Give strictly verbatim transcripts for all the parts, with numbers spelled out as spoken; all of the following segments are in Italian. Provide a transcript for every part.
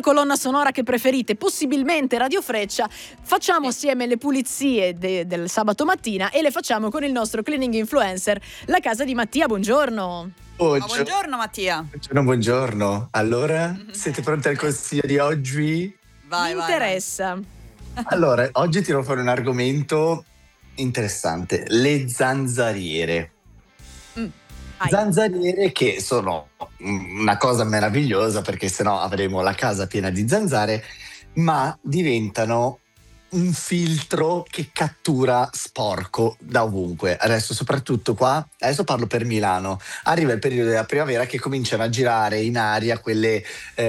colonna sonora che preferite, possibilmente Radio Freccia. Facciamo assieme le pulizie de- del sabato mattina e le facciamo con il nostro cleaning influencer, la casa di Mattia. Buongiorno. Buongiorno, oh, buongiorno Mattia. Buongiorno, buongiorno. Allora, siete pronti al consiglio di oggi? Vai, Mi vai, interessa. vai. Allora, oggi tiro fuori un argomento interessante, le zanzariere. Mm. Ai. Zanzariere che sono una cosa meravigliosa, perché sennò avremo la casa piena di zanzare, ma diventano un filtro che cattura sporco da ovunque. Adesso soprattutto qua, adesso parlo per Milano, arriva il periodo della primavera che cominciano a girare in aria quelle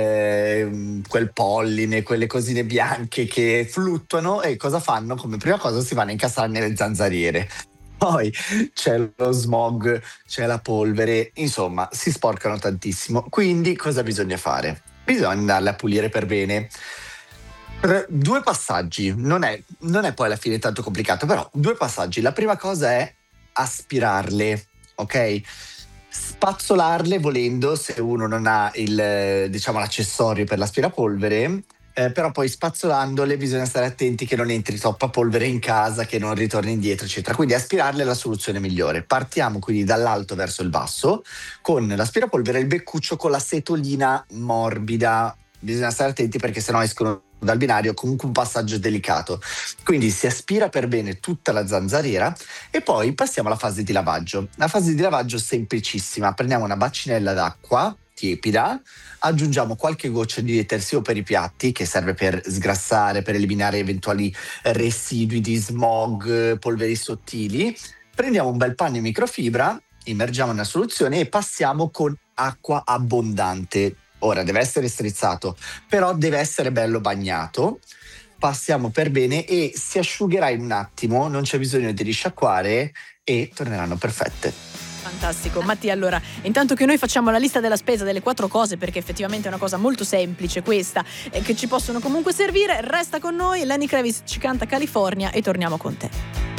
eh, quel polline, quelle cosine bianche che fluttuano, e cosa fanno? Come prima cosa si vanno a incastrare nelle zanzariere. Poi c'è lo smog, c'è la polvere, insomma si sporcano tantissimo. Quindi cosa bisogna fare? Bisogna andarle a pulire per bene. Per due passaggi, non è, non è poi alla fine tanto complicato, però due passaggi. La prima cosa è aspirarle, ok? Spazzolarle volendo, se uno non ha il, diciamo, l'accessorio per l'aspirapolvere. Eh, però poi spazzolandole bisogna stare attenti che non entri troppa polvere in casa, che non ritorni indietro, eccetera. Quindi aspirarle è la soluzione migliore. Partiamo quindi dall'alto verso il basso con l'aspirapolvere e il beccuccio con la setolina morbida. Bisogna stare attenti perché sennò escono dal binario, comunque un passaggio delicato. Quindi si aspira per bene tutta la zanzariera e poi passiamo alla fase di lavaggio. La fase di lavaggio è semplicissima. Prendiamo una bacinella d'acqua tiepida, aggiungiamo qualche goccia di detersivo per i piatti, che serve per sgrassare, per eliminare eventuali residui di smog, polveri sottili. Prendiamo un bel panno in microfibra, immergiamo nella soluzione e passiamo con acqua abbondante. Ora deve essere strizzato, però deve essere bello bagnato. Passiamo per bene e si asciugherà in un attimo, non c'è bisogno di risciacquare e torneranno perfette. Fantastico. Mattia, allora, intanto che noi facciamo la lista della spesa delle quattro cose, perché effettivamente è una cosa molto semplice questa, eh, che ci possono comunque servire, resta con noi. Lenny Kravitz ci canta California e torniamo con te.